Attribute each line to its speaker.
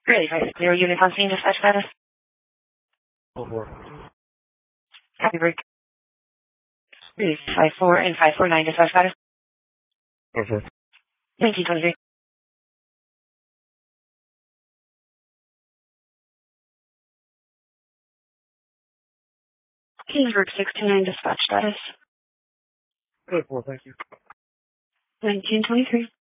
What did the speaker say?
Speaker 1: Ready, 5-0 unit on scene, dispatch status.
Speaker 2: Over.
Speaker 1: Copy break. Ready, 5-4 and 5-4-9, dispatch status.
Speaker 2: Over.
Speaker 1: 1923. Kingsburg 629, dispatch status.
Speaker 2: 4, thank you.
Speaker 1: 1923.